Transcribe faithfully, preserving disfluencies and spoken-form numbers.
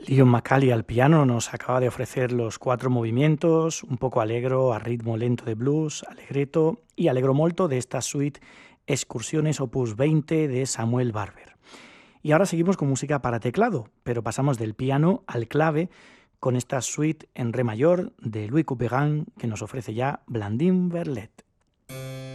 Liam McCallie al piano nos acaba de ofrecer los cuatro movimientos, un poco allegro a ritmo lento de blues, allegretto y allegro molto de esta suite Excursiones opus veinte de Samuel Barber. Y ahora seguimos con música para teclado, pero pasamos del piano al clave con esta suite en re mayor de Louis Couperin que nos ofrece ya Blandine Verlet.